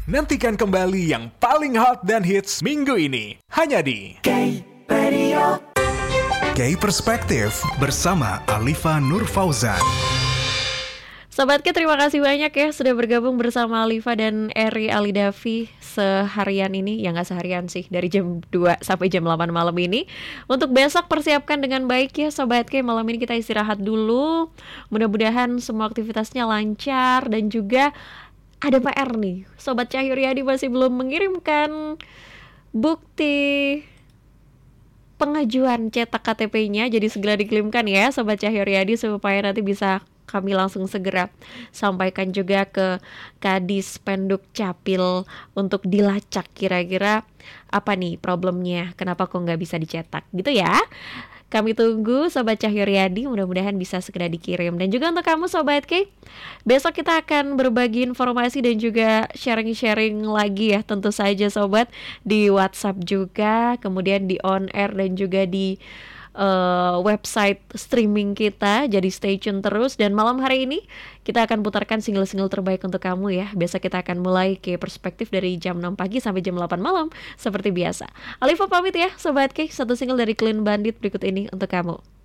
Nantikan kembali yang paling hot dan hits minggu ini. Hanya di Gay Perspektif bersama Alifa Nur Fauzan. Sobatke, terima kasih banyak ya sudah bergabung bersama Alifa dan Eri Alidavi seharian ini. Ya nggak seharian sih, dari jam 2 sampai jam 8 malam ini. Untuk besok persiapkan dengan baik ya Sobatke. Malam ini kita istirahat dulu. Mudah-mudahan semua aktivitasnya lancar. Dan juga ada PR nih, Sobat Cahyuriadi masih belum mengirimkan bukti pengajuan cetak KTP-nya. Jadi segera dikirimkan ya Sobat Cahyuriadi, supaya nanti bisa kami langsung segera sampaikan juga ke Kadis Penduk Capil untuk dilacak kira-kira apa nih problemnya, kenapa kok nggak bisa dicetak gitu ya. Kami tunggu Sobat Cahyuriadi, mudah-mudahan bisa segera dikirim. Dan juga untuk kamu Sobat K, besok kita akan berbagi informasi dan juga sharing-sharing lagi ya, tentu saja Sobat, di WhatsApp juga, kemudian di on air dan juga di website streaming kita. Jadi stay tune terus. Dan malam hari ini kita akan putarkan single-single terbaik untuk kamu ya. Biasa kita akan mulai ke perspektif dari jam 6 pagi sampai jam 8 malam seperti biasa. Alifa pamit ya Sobat K, satu single dari Clean Bandit berikut ini untuk kamu.